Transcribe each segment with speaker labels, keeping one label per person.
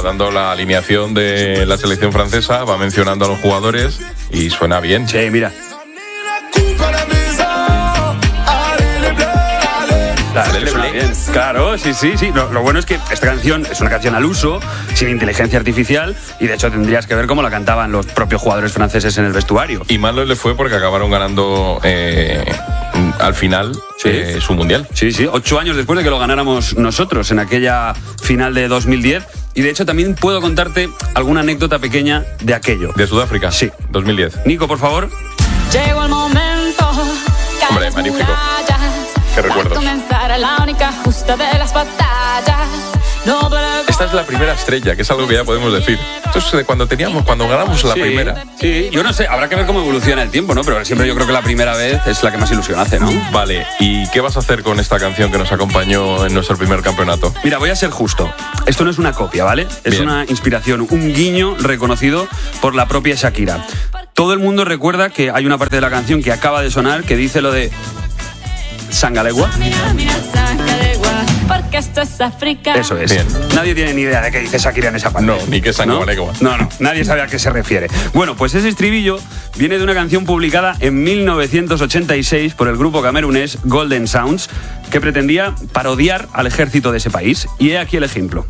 Speaker 1: dando la alineación de la selección francesa, va mencionando a los jugadores y suena bien.
Speaker 2: Sí, mira. Suena bien. Claro, sí. Lo bueno es que esta canción es una canción al uso, sin inteligencia artificial, y de hecho tendrías que ver cómo la cantaban los propios jugadores franceses en el vestuario.
Speaker 1: Y mal no le fue porque acabaron ganando al final su mundial.
Speaker 2: Sí, 8 años después de que lo ganáramos nosotros en aquella final de 2010. Y de hecho también puedo contarte alguna anécdota pequeña de aquello.
Speaker 1: ¿De Sudáfrica?
Speaker 2: Sí.
Speaker 1: 2010.
Speaker 2: Nico, por favor.
Speaker 3: Llegó el momento.
Speaker 1: Hombre, magnífico. ¿Qué recuerdos? Esta es la primera estrella, que es algo que ya podemos decir. Esto es de cuando ganamos la primera.
Speaker 2: Sí, yo no sé, habrá que ver cómo evoluciona el tiempo, ¿no? Pero siempre yo creo que la primera vez es la que más ilusión hace, ¿no?
Speaker 1: Vale, ¿y qué vas a hacer con esta canción que nos acompañó en nuestro primer campeonato?
Speaker 2: Mira, voy a ser justo. Esto no es una copia, ¿vale? Es
Speaker 1: Bien.
Speaker 2: una inspiración, un guiño reconocido por la propia Shakira. Todo el mundo recuerda que hay una parte de la canción que acaba de sonar que dice lo de Sangalegua.
Speaker 3: Mira, Sangalegua, porque esto es África.
Speaker 2: Eso es.
Speaker 1: Bien.
Speaker 2: Nadie tiene ni idea de qué dice Shakira en esa parte.
Speaker 1: No, ni qué Sangalegua.
Speaker 2: No, nadie sabe a qué se refiere. Bueno, pues ese estribillo viene de una canción publicada en 1986 por el grupo camerunés Golden Sounds, que pretendía parodiar al ejército de ese país. Y he aquí el ejemplo.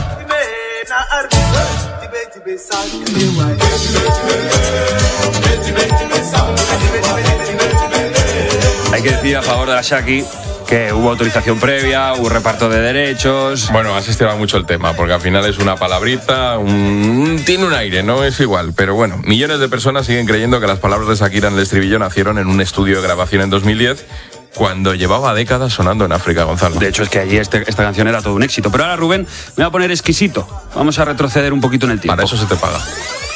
Speaker 2: Hay que decir a favor de la Shaki que hubo autorización previa, hubo reparto de derechos.
Speaker 1: Bueno, has estirado mucho el tema, porque al final es una palabrita, tiene un aire, no es igual. Pero bueno, millones de personas siguen creyendo que las palabras de Shakira en el estribillo nacieron en un estudio de grabación en 2010, cuando llevaba décadas sonando en África, Gonzalo.
Speaker 2: De hecho, es que allí esta canción era todo un éxito. Pero ahora, Rubén, me va a poner exquisito. Vamos a retroceder un poquito en el tiempo.
Speaker 1: Para eso se te paga.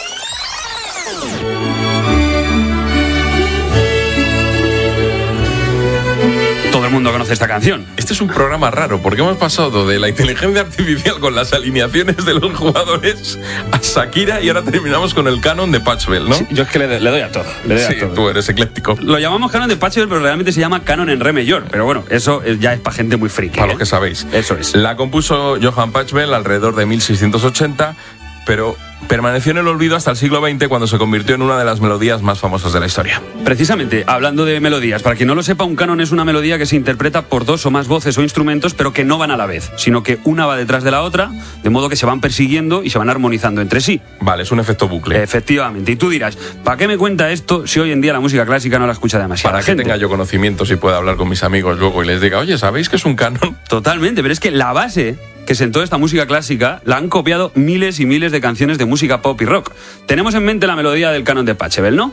Speaker 2: Todo el mundo conoce esta canción.
Speaker 1: Este es un programa raro, porque hemos pasado de la inteligencia artificial con las alineaciones de los jugadores a Shakira y ahora terminamos con el canon de Patchwell, ¿no?
Speaker 2: Sí, yo es que le doy a todo.
Speaker 1: Sí, tú eres ecléctico.
Speaker 2: Lo llamamos canon de Patchwell, pero realmente se llama canon en re mayor. Pero bueno, eso ya es para gente muy friki.
Speaker 1: Para los que sabéis.
Speaker 2: Eso es.
Speaker 1: La compuso Johann Patchwell alrededor de 1680, pero permaneció en el olvido hasta el siglo XX, cuando se convirtió en una de las melodías más famosas de la historia.
Speaker 2: Precisamente, hablando de melodías, para quien no lo sepa, un canon es una melodía que se interpreta por 2 o más voces o instrumentos, pero que no van a la vez, sino que una va detrás de la otra, de modo que se van persiguiendo y se van armonizando entre sí.
Speaker 1: Vale, es un efecto bucle.
Speaker 2: Efectivamente. Y tú dirás, ¿para qué me cuenta esto si hoy en día la música clásica no la escucha demasiada
Speaker 1: Para que
Speaker 2: gente?
Speaker 1: tenga yo conocimientos y pueda hablar con mis amigos luego y les diga, oye, ¿sabéis que es un canon?
Speaker 2: Totalmente, pero es que la base que sentó esta música clásica la han copiado miles y miles de canciones de música pop y rock. Tenemos en mente la melodía del canon de Pachelbel, ¿no?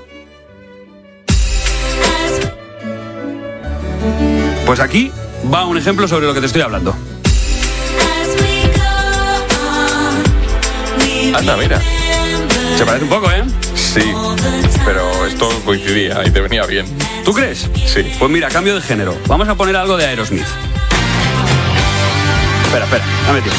Speaker 2: Pues aquí va un ejemplo sobre lo que te estoy hablando.
Speaker 1: Anda, mira.
Speaker 2: Se parece un poco, ¿eh?
Speaker 1: Sí, pero esto coincidía y te venía bien.
Speaker 2: ¿Tú crees?
Speaker 1: Sí.
Speaker 2: Pues mira, cambio de género. Vamos a poner algo de Aerosmith. Espera, dame tiempo.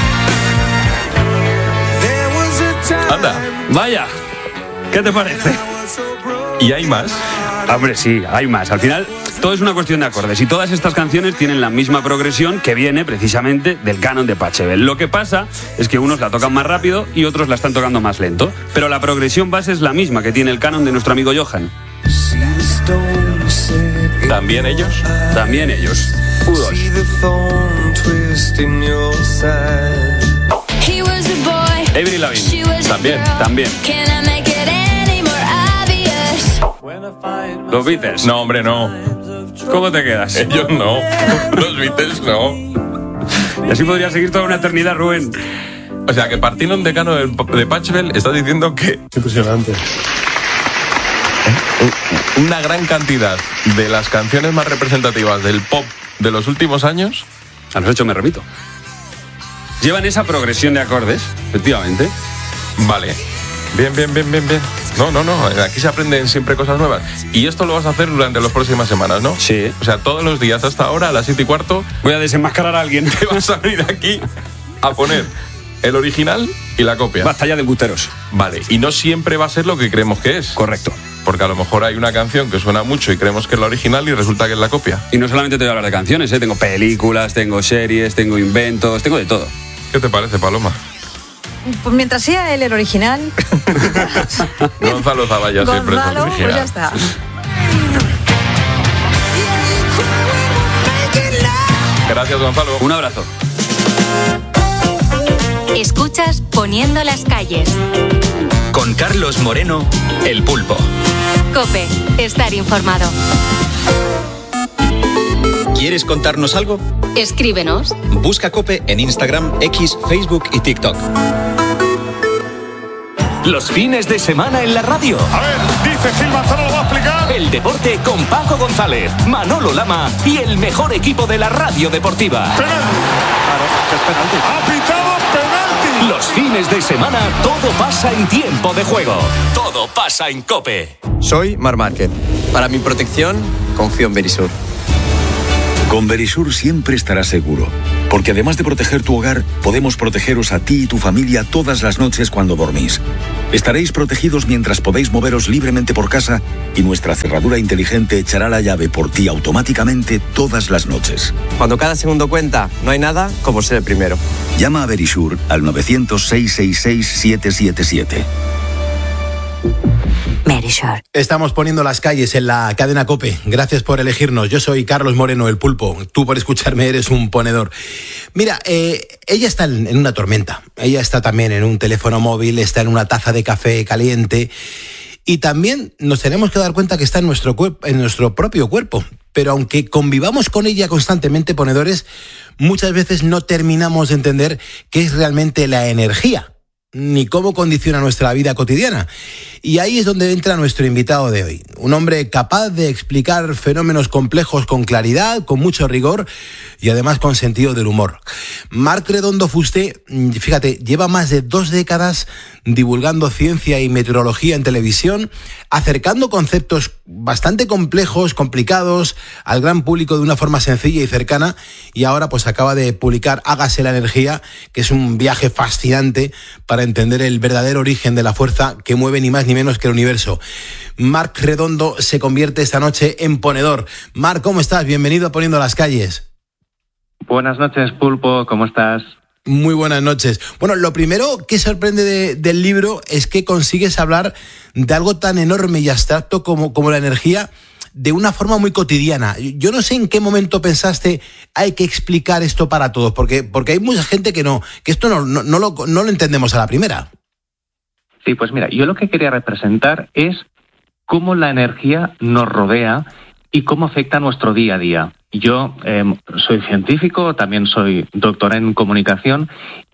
Speaker 1: Anda.
Speaker 2: Vaya, ¿qué te parece?
Speaker 1: ¿Y hay más?
Speaker 2: Hombre, sí, hay más. Al final, todo es una cuestión de acordes. Y todas estas canciones tienen la misma progresión que viene precisamente del canon de Pachelbel. Lo que pasa es que unos la tocan más rápido y otros la están tocando más lento. Pero la progresión base es la misma que tiene el canon de nuestro amigo Johann.
Speaker 1: ¿También ellos?
Speaker 2: También ellos. U2. Avril Lavigne. También. Los Beatles.
Speaker 1: No, hombre, no.
Speaker 2: ¿Cómo te quedas?
Speaker 1: Ellos no. Los Beatles no.
Speaker 2: Y así podría seguir toda una eternidad, Rubén.
Speaker 1: O sea, que partiendo un decano de Pachelbel, estás diciendo que
Speaker 4: Impresionante.
Speaker 1: una gran cantidad de las canciones más representativas del pop de los últimos años...
Speaker 2: A los hechos me remito. Llevan esa progresión de acordes, efectivamente.
Speaker 1: Vale. Bien. No. Aquí se aprenden siempre cosas nuevas. Y esto lo vas a hacer durante las próximas semanas, ¿no?
Speaker 2: Sí.
Speaker 1: O sea, todos los días hasta ahora, a las 7:15,
Speaker 2: Voy a desenmascarar a alguien.
Speaker 1: te vas a venir aquí a poner el original y la copia.
Speaker 2: Basta ya de embusteros.
Speaker 1: Vale. Y no siempre va a ser lo que creemos que es.
Speaker 2: Correcto.
Speaker 1: Porque a lo mejor hay una canción que suena mucho y creemos que es la original y resulta que es la copia.
Speaker 2: Y no solamente te voy a hablar de canciones, ¿eh? Tengo películas, tengo series, tengo inventos, tengo de todo.
Speaker 1: ¿Qué te parece, Paloma?
Speaker 4: pues mientras sea él el original.
Speaker 1: Gonzalo Zavalla siempre es el
Speaker 4: Gonzalo,
Speaker 1: original.
Speaker 4: pues ya está.
Speaker 1: Gracias, Gonzalo.
Speaker 2: Un abrazo.
Speaker 5: Escuchas Poniendo las calles.
Speaker 6: Con Carlos Moreno, El Pulpo.
Speaker 5: COPE, estar informado.
Speaker 6: ¿Quieres contarnos algo?
Speaker 5: Escríbenos.
Speaker 6: Busca COPE en Instagram, X, Facebook y TikTok. Los fines de semana en la radio.
Speaker 7: A ver, dice Gil Manzano, lo va a explicar.
Speaker 6: El deporte con Paco González, Manolo Lama y el mejor equipo de la radio deportiva.
Speaker 7: Penalti. Ha pitado penalti.
Speaker 6: Los fines de semana todo pasa en tiempo de juego. Todo pasa en COPE.
Speaker 8: Soy Marc Márquez. Para mi protección, confío en Verisur.
Speaker 9: Con Verisur siempre estarás seguro, porque además de proteger tu hogar, podemos protegeros a ti y tu familia todas las noches cuando dormís. Estaréis protegidos mientras podéis moveros libremente por casa y nuestra cerradura inteligente echará la llave por ti automáticamente todas las noches.
Speaker 8: Cuando cada segundo cuenta, no hay nada como ser el primero.
Speaker 9: Llama a Verisur al 900-666-777.
Speaker 5: Verisur.
Speaker 10: Estamos poniendo las calles en la cadena COPE. Gracias por elegirnos. Yo soy Carlos Moreno, El Pulpo. Tú por escucharme eres un ponedor. Mira, ella está en una tormenta. Ella está también en un teléfono móvil, está en una taza de café caliente. Y también nos tenemos que dar cuenta que está en nuestro propio cuerpo. Pero aunque convivamos con ella constantemente, ponedores, muchas veces no terminamos de entender qué es realmente la energía, ni cómo condiciona nuestra vida cotidiana. Y ahí es donde entra nuestro invitado de hoy, un hombre capaz de explicar fenómenos complejos con claridad, con mucho rigor y además con sentido del humor. Marc Redondo Fuster, fíjate, lleva más de 2 décadas divulgando ciencia y meteorología en televisión, acercando conceptos bastante complejos, complicados, al gran público de una forma sencilla y cercana, y ahora pues acaba de publicar Hágase la energía, que es un viaje fascinante para entender el verdadero origen de la fuerza que mueve ni más ni menos que el universo. Marc Redondo se convierte esta noche en ponedor. Marc, ¿cómo estás? Bienvenido a Poniendo las calles.
Speaker 11: Buenas noches, Pulpo, ¿cómo estás?
Speaker 10: Muy buenas noches. Bueno, lo primero que sorprende del libro es que consigues hablar de algo tan enorme y abstracto como la energía de una forma muy cotidiana. Yo no sé en qué momento pensaste hay que explicar esto para todos, porque hay mucha gente que esto no lo entendemos a la primera.
Speaker 11: Sí, pues mira, yo lo que quería representar es cómo la energía nos rodea y cómo afecta a nuestro día a día. Yo soy científico, también soy doctor en comunicación,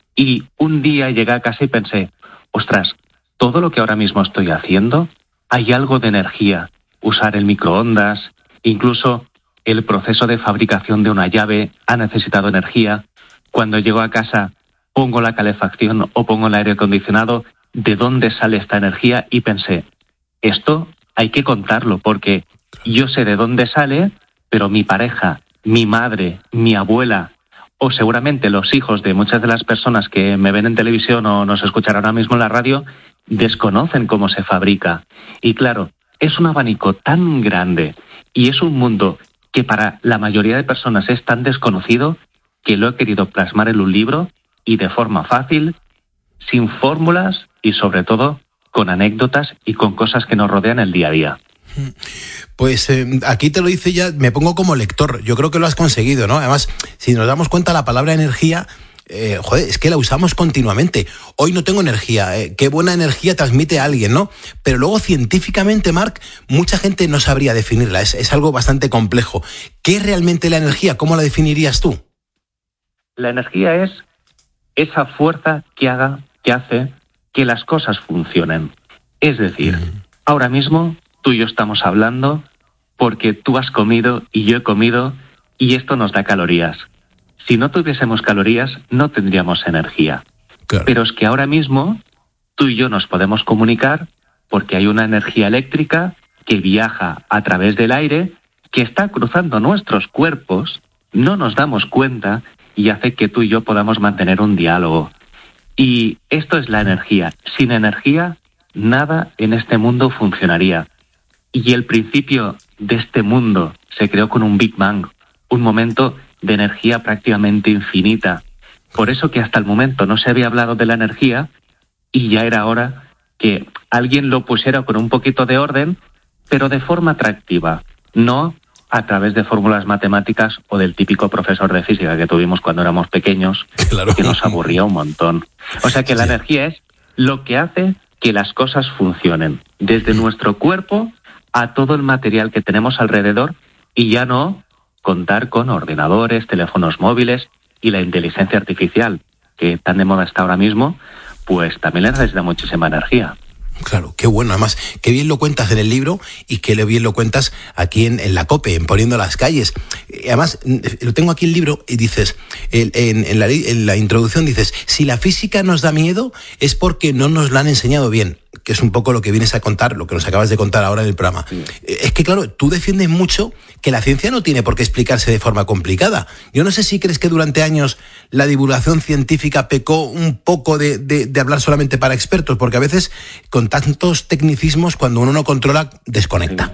Speaker 11: y un día llegué a casa y pensé, ostras, todo lo que ahora mismo estoy haciendo, hay algo de energía. Usar el microondas, incluso el proceso de fabricación de una llave ha necesitado energía. Cuando llego a casa pongo la calefacción o pongo el aire acondicionado, ¿de dónde sale esta energía? Y pensé, esto hay que contarlo, porque yo sé de dónde sale, pero mi pareja, mi madre, mi abuela o seguramente los hijos de muchas de las personas que me ven en televisión o nos escuchan ahora mismo en la radio desconocen cómo se fabrica. Y claro, es un abanico tan grande y es un mundo que para la mayoría de personas es tan desconocido que lo he querido plasmar en un libro y de forma fácil, sin fórmulas y sobre todo con anécdotas y con cosas que nos rodean el día a día.
Speaker 10: Pues aquí te lo dice ya, me pongo como lector. Yo creo que lo has conseguido, ¿no? Además, si nos damos cuenta, la palabra energía, es que la usamos continuamente. Hoy no tengo energía, qué buena energía transmite a alguien, ¿no? Pero luego científicamente, Marc, mucha gente no sabría definirla, es algo bastante complejo. ¿Qué es realmente la energía? ¿Cómo la definirías tú?
Speaker 11: La energía es esa fuerza que hace que las cosas funcionen. Es decir, ahora mismo tú y yo estamos hablando porque tú has comido y yo he comido y esto nos da calorías. Si no tuviésemos calorías, no tendríamos energía. Claro. Pero es que ahora mismo tú y yo nos podemos comunicar porque hay una energía eléctrica que viaja a través del aire, que está cruzando nuestros cuerpos, no nos damos cuenta y hace que tú y yo podamos mantener un diálogo. Y esto es la energía. Sin energía, nada en este mundo funcionaría. Y el principio de este mundo se creó con un Big Bang, un momento de energía prácticamente infinita. Por eso que hasta el momento no se había hablado de la energía y ya era hora que alguien lo pusiera con un poquito de orden, pero de forma atractiva, no a través de fórmulas matemáticas o del típico profesor de física que tuvimos cuando éramos pequeños, claro, que nos aburría un montón. O sea que la energía es lo que hace que las cosas funcionen, desde nuestro cuerpo a todo el material que tenemos alrededor, y ya no contar con ordenadores, teléfonos móviles y la inteligencia artificial, que tan de moda está ahora mismo, pues también le necesita muchísima energía.
Speaker 10: Claro, qué bueno. Además, qué bien lo cuentas en el libro y qué bien lo cuentas aquí en la COPE, en Poniendo las Calles. Además, lo tengo aquí el libro y dices, en la introducción dices, si la física nos da miedo es porque no nos la han enseñado bien, que es un poco lo que vienes a contar, lo que nos acabas de contar ahora en el programa. Sí. Es que, claro, tú defiendes mucho que la ciencia no tiene por qué explicarse de forma complicada. Yo no sé si crees que durante años la divulgación científica pecó un poco de hablar solamente para expertos, porque a veces con tantos tecnicismos, cuando uno no controla, desconecta.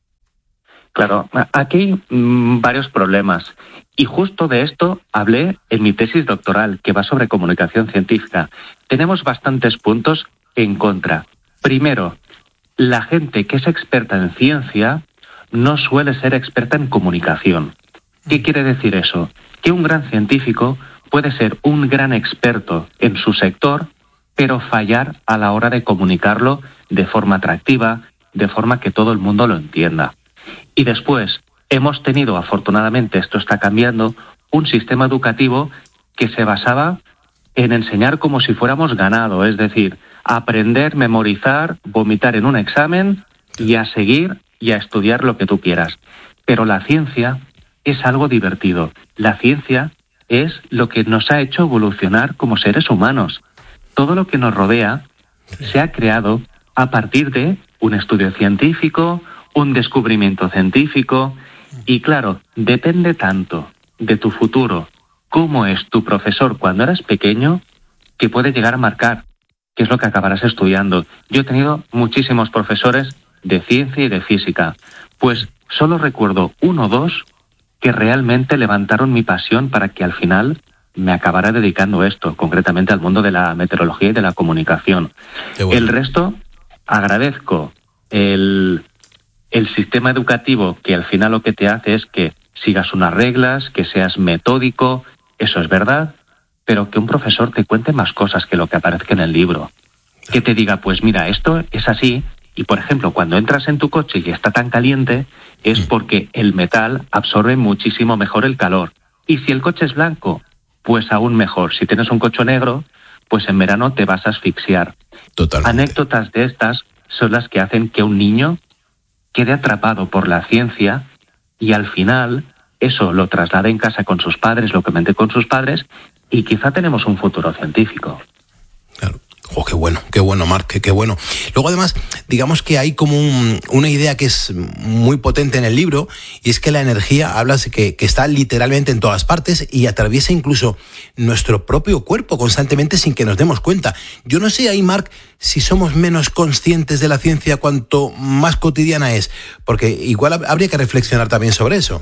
Speaker 11: Sí. Claro, aquí hay varios problemas. Y justo de esto hablé en mi tesis doctoral, que va sobre comunicación científica. Tenemos bastantes puntos en contra. Primero, la gente que es experta en ciencia no suele ser experta en comunicación. ¿Qué quiere decir eso? Que un gran científico puede ser un gran experto en su sector, pero fallar a la hora de comunicarlo de forma atractiva, de forma que todo el mundo lo entienda. Y después, hemos tenido, afortunadamente, esto está cambiando, un sistema educativo que se basaba en enseñar como si fuéramos ganado, es decir, aprender, memorizar, vomitar en un examen y a seguir y a estudiar lo que tú quieras. Pero la ciencia es algo divertido. La ciencia es lo que nos ha hecho evolucionar como seres humanos. Todo lo que nos rodea se ha creado a partir de un estudio científico, un descubrimiento científico, y claro, depende tanto de tu futuro, cómo es tu profesor cuando eras pequeño, que puede llegar a marcar qué es lo que acabarás estudiando. Yo he tenido muchísimos profesores de ciencia y de física, pues solo recuerdo 1 o 2 que realmente levantaron mi pasión para que al final me acabara dedicando a esto, concretamente al mundo de la meteorología y de la comunicación. Bueno. El resto, agradezco el sistema educativo, que al final lo que te hace es que sigas unas reglas, que seas metódico, eso es verdad, pero que un profesor te cuente más cosas que lo que aparezca en el libro. Que te diga, pues mira, esto es así, y por ejemplo, cuando entras en tu coche y está tan caliente, es porque el metal absorbe muchísimo mejor el calor. Y si el coche es blanco, pues aún mejor. Si tienes un coche negro, pues en verano te vas a asfixiar.
Speaker 10: Totalmente.
Speaker 11: Anécdotas de estas son las que hacen que un niño quede atrapado por la ciencia y al final eso lo traslade en casa con sus padres, lo comente con sus padres, y quizá tenemos un futuro científico.
Speaker 10: Claro. Oh, qué bueno, Marc, qué bueno. Luego, además, digamos que hay como una idea que es muy potente en el libro, y es que la energía, hablas que está literalmente en todas partes y atraviesa incluso nuestro propio cuerpo constantemente sin que nos demos cuenta. Yo no sé ahí, Marc, si somos menos conscientes de la ciencia cuanto más cotidiana es, porque igual habría que reflexionar también sobre eso.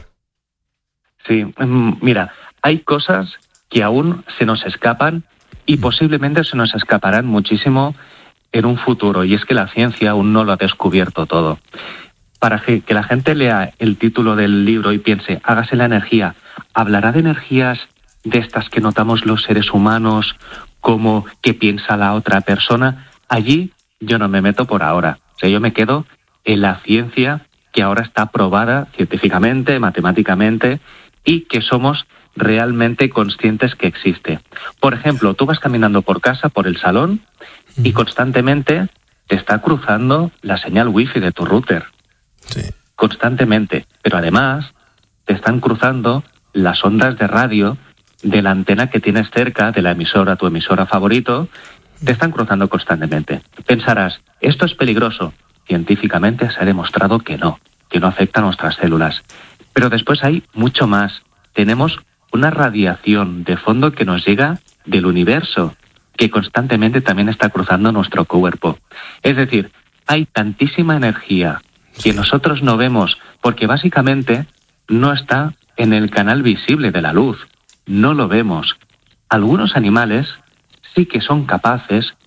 Speaker 11: Sí, mira, hay cosas que aún se nos escapan y posiblemente se nos escaparán muchísimo en un futuro, y es que la ciencia aún no lo ha descubierto todo. Para que la gente lea el título del libro y piense, hágase la energía, ¿hablará de energías de estas que notamos los seres humanos, como qué piensa la otra persona? Allí yo no me meto por ahora. O sea, yo me quedo en la ciencia que ahora está probada científicamente, matemáticamente, y que somos realmente conscientes que existe. Por ejemplo, tú vas caminando por casa, por el salón, y constantemente te está cruzando la señal wifi de tu router.
Speaker 10: Sí.
Speaker 11: Constantemente. Pero además te están cruzando las ondas de radio de la antena que tienes cerca de la emisora, tu emisora favorito, te están cruzando constantemente. Pensarás, ¿esto es peligroso? Científicamente se ha demostrado que no afecta a nuestras células. Pero después hay mucho más. Tenemos una radiación de fondo que nos llega del universo, que constantemente también está cruzando nuestro cuerpo. Es decir, hay tantísima energía que nosotros no vemos, porque básicamente no está en el canal visible de la luz. No lo vemos. Algunos animales sí que son capaces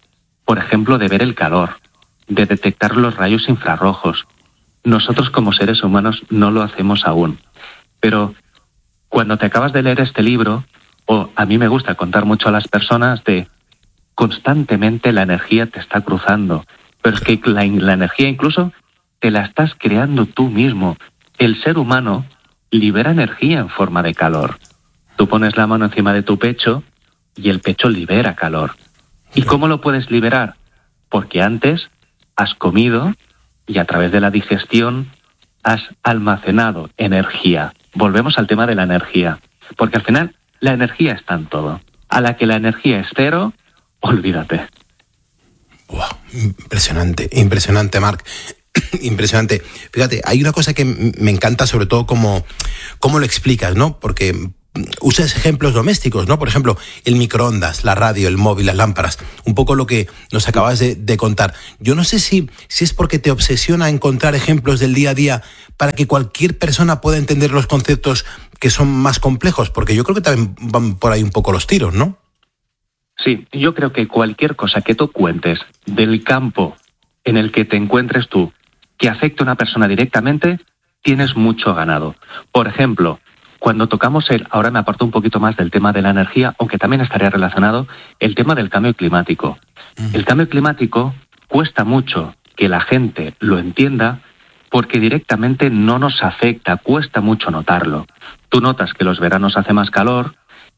Speaker 11: por ejemplo, de ver el calor, de detectar los rayos infrarrojos. Nosotros como seres humanos no lo hacemos aún. Pero cuando te acabas de leer este libro, o a mí me gusta contar mucho a las personas de constantemente la energía te está cruzando, pero es que la energía incluso te la estás creando tú mismo. El ser humano libera energía en forma de calor. Tú pones la mano encima de tu pecho y el pecho libera calor. ¿Y cómo lo puedes liberar? Porque antes has comido y a través de la digestión has almacenado energía. Volvemos al tema de la energía, porque al final la energía está en todo. A la que la energía es cero, olvídate.
Speaker 10: Wow, impresionante, Marc. Impresionante. Fíjate, hay una cosa que me encanta, sobre todo cómo lo explicas, ¿no? Porque usas ejemplos domésticos, ¿no? Por ejemplo, el microondas, la radio, el móvil, las lámparas. Un poco lo que nos acabas de contar. Yo no sé si es porque te obsesiona encontrar ejemplos del día a día para que cualquier persona pueda entender los conceptos que son más complejos, porque yo creo que también van por ahí un poco los tiros, ¿no?
Speaker 11: Sí, yo creo que cualquier cosa que tú cuentes del campo en el que te encuentres tú, que afecte a una persona directamente, tienes mucho ganado. Por ejemplo, cuando tocamos ahora me aparto un poquito más del tema de la energía, aunque también estaría relacionado, el tema del cambio climático. El cambio climático cuesta mucho que la gente lo entienda porque directamente no nos afecta, cuesta mucho notarlo. Tú notas que los veranos hace más calor,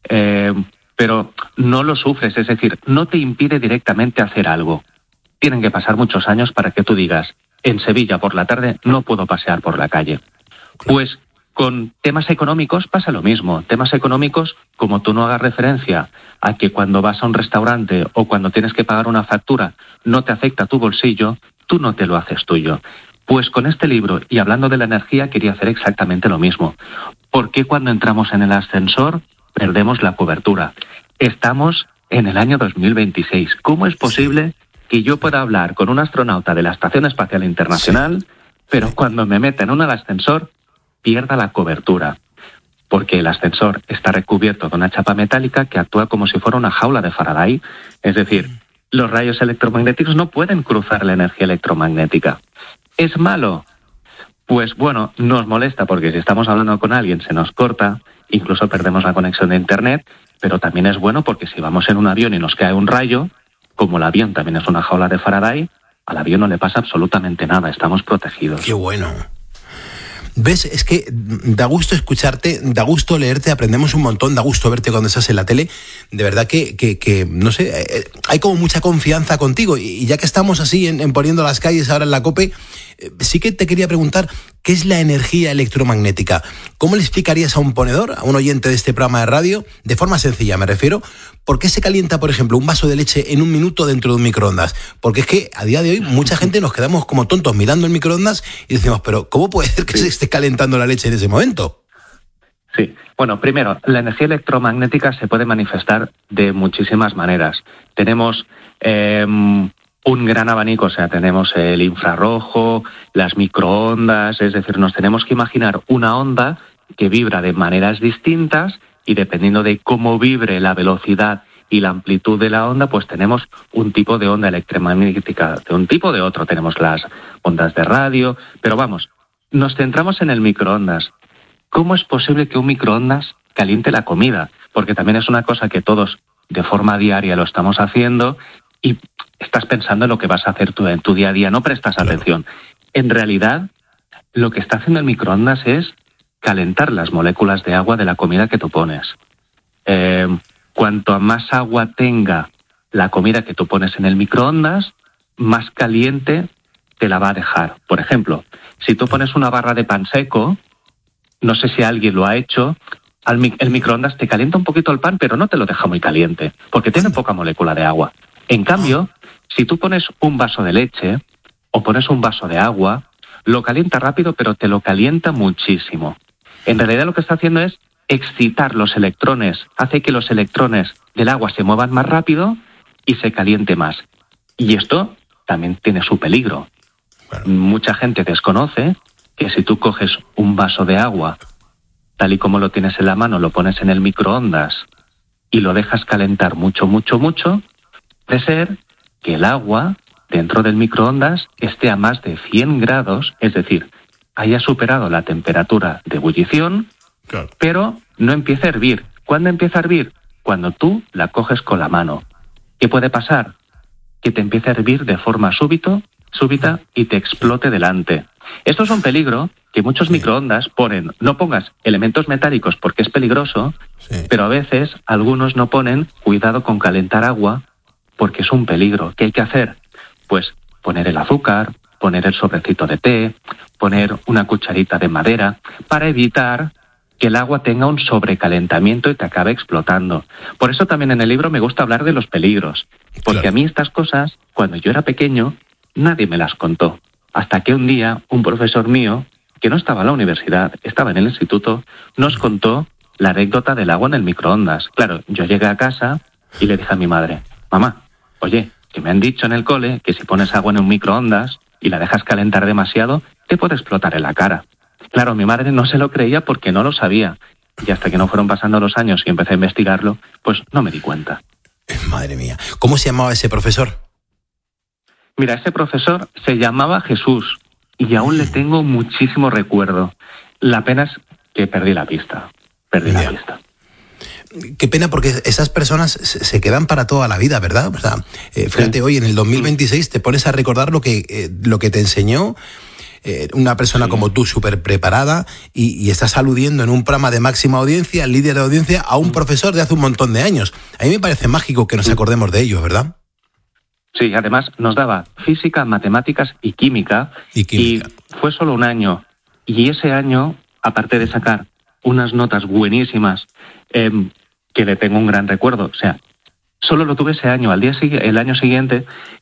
Speaker 11: pero no lo sufres, es decir, no te impide directamente hacer algo. Tienen que pasar muchos años para que tú digas, en Sevilla por la tarde no puedo pasear por la calle. Pues con temas económicos pasa lo mismo. Temas económicos, como tú no hagas referencia a que cuando vas a un restaurante o cuando tienes que pagar una factura no te afecta tu bolsillo, tú no te lo haces tuyo. Pues con este libro, y hablando de la energía, quería hacer exactamente lo mismo. ¿Por qué cuando entramos en el ascensor perdemos la cobertura? Estamos en el año 2026. ¿Cómo es posible que yo pueda hablar con un astronauta de la Estación Espacial Internacional, pero cuando me meta en un ascensor pierda la cobertura? Porque el ascensor está recubierto de una chapa metálica que actúa como si fuera una jaula de Faraday. Es decir, los rayos electromagnéticos no pueden cruzar la energía electromagnética. ¿Es malo? Pues bueno, nos molesta porque si estamos hablando con alguien se nos corta, incluso perdemos la conexión de internet, pero también es bueno porque si vamos en un avión y nos cae un rayo, como el avión también es una jaula de Faraday, al avión no le pasa absolutamente nada, estamos protegidos.
Speaker 10: ¡Qué bueno! ¿Ves? Es que da gusto escucharte, da gusto leerte, aprendemos un montón, da gusto verte cuando estás en la tele. De verdad que no sé, hay como mucha confianza contigo. Y ya que estamos así en Poniendo las Calles ahora en la COPE, sí que te quería preguntar, ¿qué es la energía electromagnética? ¿Cómo le explicarías a un ponedor, a un oyente de este programa de radio, de forma sencilla me refiero, por qué se calienta, por ejemplo, un vaso de leche en un minuto dentro de un microondas? Porque es que a día de hoy mucha gente nos quedamos como tontos mirando el microondas y decimos, pero ¿cómo puede ser que se esté calentando la leche en ese momento?
Speaker 11: Sí, bueno, primero, la energía electromagnética se puede manifestar de muchísimas maneras. Tenemos un gran abanico, o sea, tenemos el infrarrojo, las microondas, es decir, nos tenemos que imaginar una onda que vibra de maneras distintas y dependiendo de cómo vibre la velocidad y la amplitud de la onda, pues tenemos un tipo de onda electromagnética, de un tipo o de otro. Tenemos las ondas de radio, pero vamos, nos centramos en el microondas. ¿Cómo es posible que un microondas caliente la comida? Porque también es una cosa que todos de forma diaria lo estamos haciendo y estás pensando en lo que vas a hacer tú en tu día a día, no prestas atención. En realidad, lo que está haciendo el microondas es calentar las moléculas de agua de la comida que tú pones. Cuanto más agua tenga la comida que tú pones en el microondas, más caliente te la va a dejar. Por ejemplo, si tú pones una barra de pan seco, no sé si alguien lo ha hecho, el microondas te calienta un poquito el pan, pero no te lo deja muy caliente, porque tiene poca molécula de agua. En cambio, si tú pones un vaso de leche o pones un vaso de agua, lo calienta rápido, pero te lo calienta muchísimo. En realidad lo que está haciendo es excitar los electrones, hace que los electrones del agua se muevan más rápido y se caliente más. Y esto también tiene su peligro. Bueno. Mucha gente desconoce que si tú coges un vaso de agua, tal y como lo tienes en la mano, lo pones en el microondas y lo dejas calentar mucho, puede ser que el agua dentro del microondas esté a más de 100 grados, es decir, haya superado la temperatura de ebullición, claro, pero no empiece a hervir. ¿Cuándo empieza a hervir? Cuando tú la coges con la mano. ¿Qué puede pasar? Que te empiece a hervir de forma súbita y te explote delante. Esto es un peligro que muchos microondas ponen. No pongas elementos metálicos porque es peligroso, pero a veces algunos no ponen cuidado con calentar agua porque es un peligro. ¿Qué hay que hacer? Pues poner el azúcar, poner el sobrecito de té, poner una cucharita de madera para evitar que el agua tenga un sobrecalentamiento y te acabe explotando. Por eso también en el libro me gusta hablar de los peligros, porque a mí estas cosas, cuando yo era pequeño, nadie me las contó. Hasta que un día un profesor mío, que no estaba en la universidad, estaba en el instituto, nos contó la anécdota del agua en el microondas. Claro, yo llegué a casa y le dije a mi madre, mamá, oye, que me han dicho en el cole que si pones agua en un microondas y la dejas calentar demasiado, te puede explotar en la cara. Claro, mi madre no se lo creía porque no lo sabía. Y hasta que no fueron pasando los años y empecé a investigarlo, pues no me di cuenta.
Speaker 10: Madre mía. ¿Cómo se llamaba ese profesor?
Speaker 11: Mira, ese profesor se llamaba Jesús y aún le tengo muchísimo recuerdo. La pena es que perdí la pista. La pista.
Speaker 10: Qué pena, porque esas personas se quedan para toda la vida, ¿verdad? O sea, fíjate, hoy en el 2026 te pones a recordar lo que te enseñó una persona como tú, súper preparada, y estás aludiendo en un programa de máxima audiencia, líder de audiencia, a un profesor de hace un montón de años. A mí me parece mágico que nos acordemos de ello, ¿verdad?
Speaker 11: Sí, además nos daba física, matemáticas y química. Y fue solo un año. Y ese año, aparte de sacar unas notas buenísimas, que le tengo un gran recuerdo, o sea, solo lo tuve ese año. El año siguiente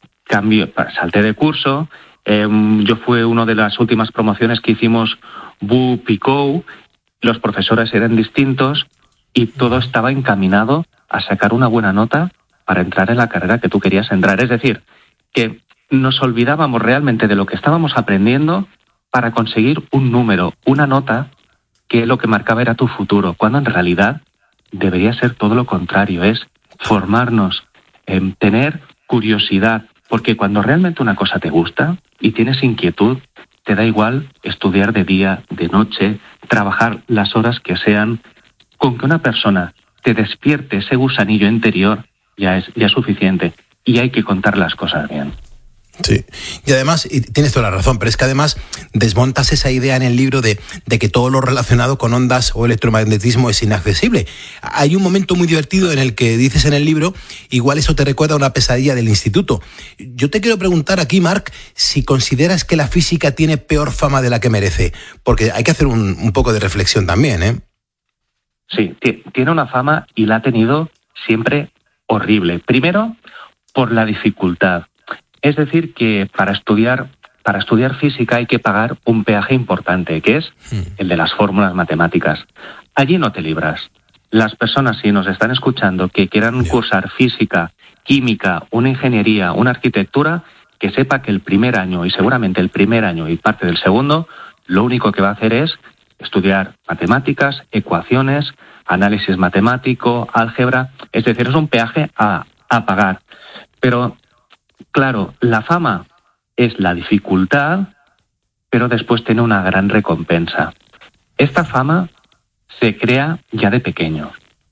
Speaker 11: salté de curso. Yo fui una de las últimas promociones que hicimos Bu Picou. Los profesores eran distintos y todo estaba encaminado a sacar una buena nota para entrar en la carrera que tú querías entrar. Es decir, que nos olvidábamos realmente de lo que estábamos aprendiendo para conseguir un número, una nota, que lo que marcaba era tu futuro, cuando en realidad debería ser todo lo contrario, es formarnos, tener curiosidad, porque cuando realmente una cosa te gusta y tienes inquietud, te da igual estudiar de día, de noche, trabajar las horas que sean. Con que una persona te despierte ese gusanillo interior ya es suficiente, y hay que contar las cosas bien.
Speaker 10: Sí, y además, y tienes toda la razón, pero es que además desmontas esa idea en el libro de que todo lo relacionado con ondas o electromagnetismo es inaccesible. Hay un momento muy divertido en el que dices en el libro, igual eso te recuerda a una pesadilla del instituto. Yo te quiero preguntar aquí, Marc, si consideras que la física tiene peor fama de la que merece, porque hay que hacer un poco de reflexión también, ¿eh?
Speaker 11: Sí, tiene una fama y la ha tenido siempre horrible. Primero, por la dificultad. Es decir, que para estudiar física hay que pagar un peaje importante, que es el de las fórmulas matemáticas. Allí no te libras. Las personas, si nos están escuchando, que quieran cursar física, química, una ingeniería, una arquitectura, que sepa que el primer año, y seguramente el primer año y parte del segundo, lo único que va a hacer es estudiar matemáticas, ecuaciones, análisis matemático, álgebra. Es decir, es un peaje a pagar. Pero claro, la fama es la dificultad, pero después tiene una gran recompensa. Esta fama se crea ya de pequeño.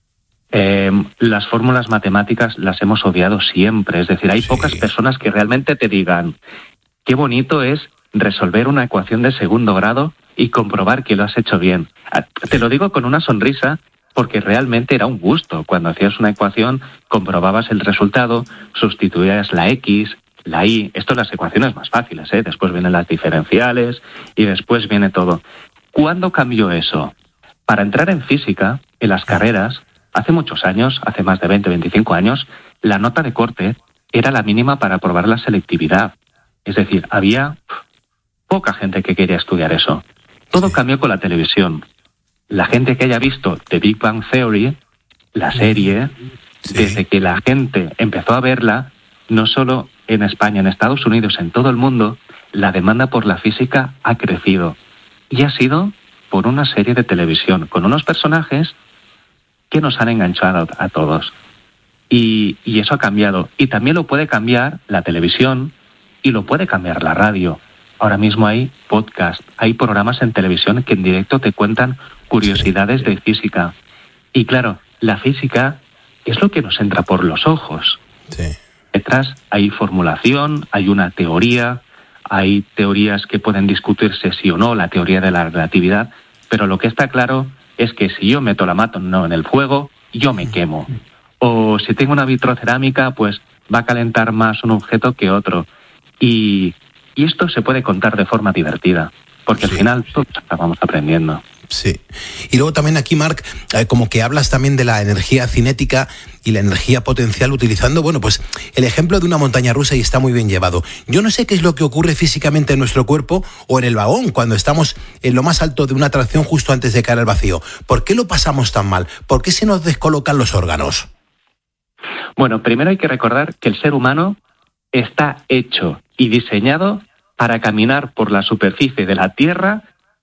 Speaker 11: Las fórmulas matemáticas las hemos odiado siempre. Es decir, hay pocas personas que realmente te digan qué bonito es resolver una ecuación de segundo grado y comprobar que lo has hecho bien. Te lo digo con una sonrisa, porque realmente era un gusto. Cuando hacías una ecuación, comprobabas el resultado, sustituías la X, la Y. Esto son las ecuaciones más fáciles, ¿eh? Después vienen las diferenciales y después viene todo. ¿Cuándo cambió eso? Para entrar en física, en las carreras, hace muchos años, hace más de 20, 25 años, la nota de corte era la mínima para aprobar la selectividad. Es decir, había poca gente que quería estudiar eso. Todo cambió con la televisión. La gente que haya visto The Big Bang Theory, la serie, desde que la gente empezó a verla, no solo en España, en Estados Unidos, en todo el mundo, la demanda por la física ha crecido. Y ha sido por una serie de televisión, con unos personajes que nos han enganchado a todos. Y eso ha cambiado. Y también lo puede cambiar la televisión y lo puede cambiar la radio. Ahora mismo hay podcast, hay programas en televisión que en directo te cuentan curiosidades de física. Y claro, la física es lo que nos entra por los ojos.
Speaker 10: Sí.
Speaker 11: Detrás hay formulación, hay una teoría, hay teorías que pueden discutirse sí o no, la teoría de la relatividad, pero lo que está claro es que si yo meto la mano en el fuego, yo me quemo. O si tengo una vitrocerámica, pues va a calentar más un objeto que otro. Y esto se puede contar de forma divertida, porque al final todos acabamos aprendiendo.
Speaker 10: Sí. Y luego también aquí, Marc, como que hablas también de la energía cinética y la energía potencial utilizando, bueno, pues el ejemplo de una montaña rusa y está muy bien llevado. Yo no sé qué es lo que ocurre físicamente en nuestro cuerpo o en el vagón cuando estamos en lo más alto de una atracción justo antes de caer al vacío. ¿Por qué lo pasamos tan mal? ¿Por qué se nos descolocan los órganos?
Speaker 11: Bueno, primero hay que recordar que el ser humano está hecho y diseñado para caminar por la superficie de la Tierra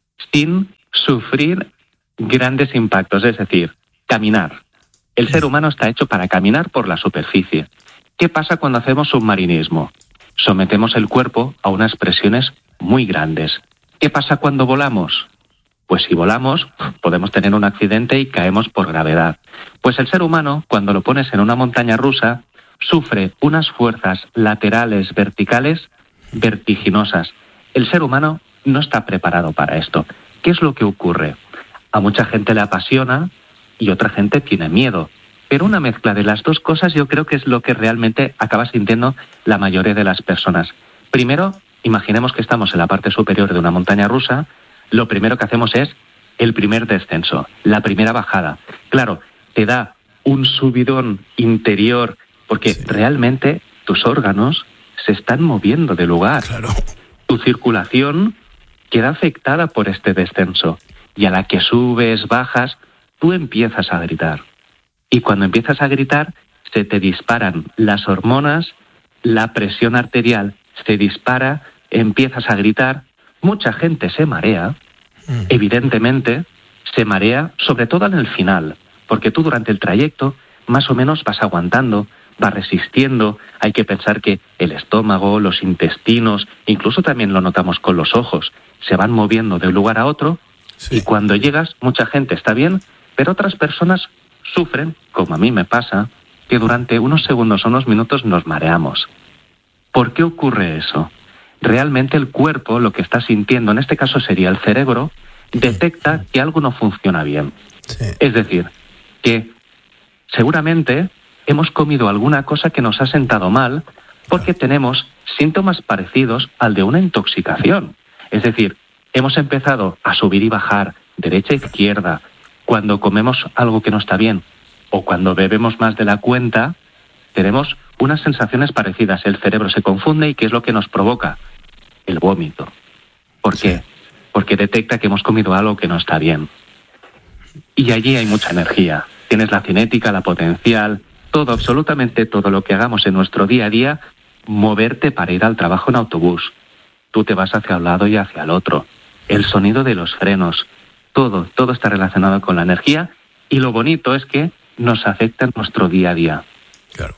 Speaker 11: sin sufrir grandes impactos, es decir, caminar. El ser humano está hecho para caminar por la superficie. ¿Qué pasa cuando hacemos submarinismo? Sometemos el cuerpo a unas presiones muy grandes. ¿Qué pasa cuando volamos? Pues si volamos, podemos tener un accidente y caemos por gravedad. Pues el ser humano, cuando lo pones en una montaña rusa, sufre unas fuerzas laterales verticales vertiginosas. El ser humano no está preparado para esto. ¿Qué es lo que ocurre? A mucha gente le apasiona y otra gente tiene miedo. Pero una mezcla de las dos cosas yo creo que es lo que realmente acaba sintiendo la mayoría de las personas. Primero, imaginemos que estamos en la parte superior de una montaña rusa. Lo primero que hacemos es el primer descenso, la primera bajada. Claro, te da un subidón interior porque realmente tus órganos se están moviendo de lugar.
Speaker 10: Claro.
Speaker 11: Tu circulación queda afectada por este descenso. Y a la que subes, bajas, tú empiezas a gritar. Y cuando empiezas a gritar, se te disparan las hormonas, la presión arterial se dispara, empiezas a gritar. Mucha gente se marea, evidentemente, se marea sobre todo en el final, porque tú durante el trayecto más o menos vas aguantando, vas resistiendo. Hay que pensar que el estómago, los intestinos, incluso también lo notamos con los ojos, se van moviendo de un lugar a otro. Sí. Y cuando llegas, mucha gente está bien, pero otras personas sufren, como a mí me pasa, que durante unos segundos o unos minutos nos mareamos. ¿Por qué ocurre eso? Realmente el cuerpo, lo que está sintiendo, en este caso sería el cerebro, detecta que algo no funciona bien.
Speaker 10: Sí.
Speaker 11: Es decir, que seguramente hemos comido alguna cosa que nos ha sentado mal porque tenemos síntomas parecidos al de una intoxicación. Es decir, hemos empezado a subir y bajar, derecha e izquierda, cuando comemos algo que no está bien o cuando bebemos más de la cuenta, tenemos unas sensaciones parecidas. El cerebro se confunde y ¿qué es lo que nos provoca? El vómito. ¿Por qué? Sí. Porque detecta que hemos comido algo que no está bien. Y allí hay mucha energía. Tienes la cinética, la potencial, todo, absolutamente todo lo que hagamos en nuestro día a día, moverte para ir al trabajo en autobús. Tú te vas hacia un lado y hacia el otro. El sonido de los frenos, todo está relacionado con la energía y lo bonito es que nos afecta en nuestro día a día.
Speaker 10: Claro.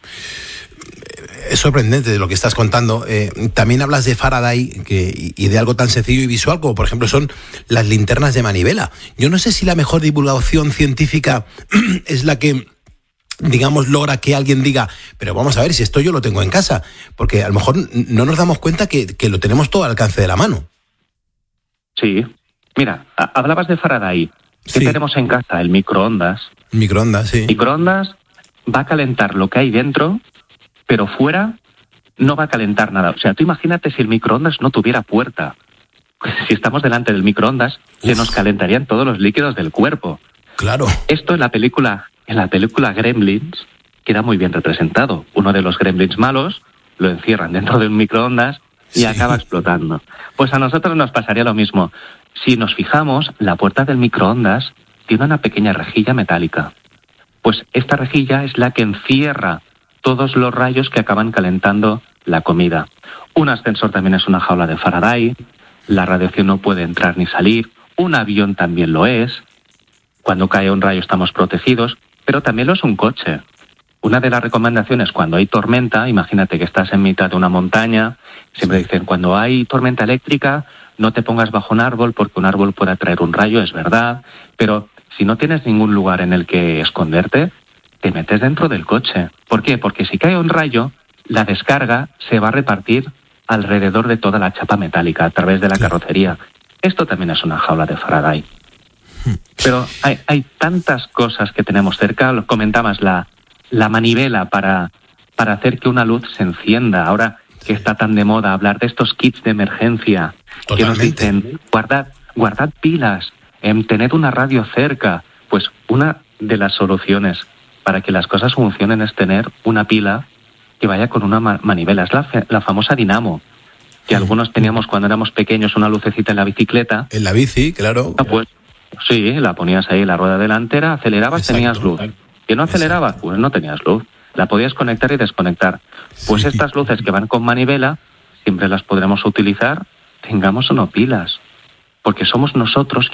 Speaker 10: Es sorprendente de lo que estás contando. También hablas de Faraday y de algo tan sencillo y visual como, por ejemplo, son las linternas de manivela. Yo no sé si la mejor divulgación científica es la que, digamos, logra que alguien diga, pero vamos a ver, si esto yo lo tengo en casa, porque a lo mejor no nos damos cuenta que lo tenemos todo al alcance de la mano.
Speaker 11: Sí. Mira, hablabas de Faraday. ¿Qué tenemos en casa? El microondas.
Speaker 10: Microondas, sí.
Speaker 11: Microondas va a calentar lo que hay dentro, pero fuera no va a calentar nada. O sea, tú imagínate si el microondas no tuviera puerta. Si estamos delante del microondas, se nos calentarían todos los líquidos del cuerpo.
Speaker 10: Claro.
Speaker 11: Esto en la película Gremlins queda muy bien representado. Uno de los gremlins malos lo encierran dentro de un microondas y acaba explotando. Pues a nosotros nos pasaría lo mismo. Si nos fijamos, la puerta del microondas tiene una pequeña rejilla metálica. Pues esta rejilla es la que encierra todos los rayos que acaban calentando la comida. Un ascensor también es una jaula de Faraday, la radiación no puede entrar ni salir, un avión también lo es, cuando cae un rayo estamos protegidos, pero también lo es un coche. una de las recomendaciones cuando hay tormenta, imagínate que estás en mitad de una montaña, siempre dicen, cuando hay tormenta eléctrica, no te pongas bajo un árbol porque un árbol puede atraer un rayo, es verdad, pero si no tienes ningún lugar en el que esconderte, te metes dentro del coche. ¿Por qué? Porque si cae un rayo, la descarga se va a repartir alrededor de toda la chapa metálica a través de la carrocería. Esto también es una jaula de Faraday. Pero hay tantas cosas que tenemos cerca. Comentabas la manivela para hacer que una luz se encienda. Ahora que está tan de moda hablar de estos kits de emergencia. Totalmente. Que nos dicen, guardad pilas, tened una radio cerca. Pues una de las soluciones para que las cosas funcionen es tener una pila que vaya con una manivela. Es la famosa dinamo, que algunos teníamos cuando éramos pequeños, una lucecita en la bicicleta.
Speaker 10: En la bici, claro.
Speaker 11: Pues sí, la ponías ahí en la rueda delantera, acelerabas, tenías luz. Que no acelerabas, pues no tenías luz. La podías conectar y desconectar. Pues estas luces que van con manivela, siempre las podremos utilizar, tengamos o no pilas. Porque somos nosotros